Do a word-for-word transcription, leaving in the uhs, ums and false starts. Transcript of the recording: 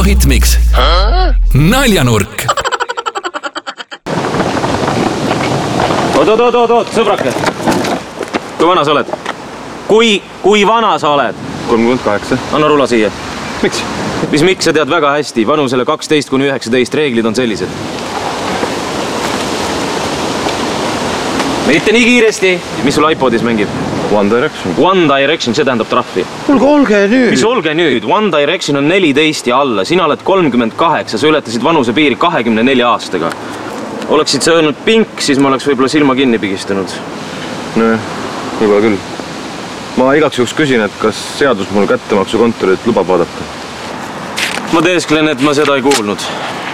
Hitmix. Naljanurk. Oot, oot, oot, oot, sõbrake. Kui vana sa oled? Kui, kui vana sa oled? kolmkümmend kaheksa. Anna rula siia. Miks? Mis miks sa tead väga hästi? Vanusele kaksteist kuni üheksateist reeglid on sellised. Mitte nii kiiresti. Mis sul iPodis mängib? One Direction. One Direction, see tähendab trahvi. Olge, olge nüüd. Mis olge nüüd? One Direction on neliteist ja alla. Sina oled kolmkümmend kaheksa. Sa ületasid vanuse piiri kahekümne nelja aastaga. Oleksid sa öelnud pink, siis ma oleks võib-olla silma kinni pigistanud. No, võib-olla küll. Ma igaks juhuks küsin, et kas seadus mul kättemaksukontorit lubab vaadata? Ma teesklen, et ma seda ei kuulnud.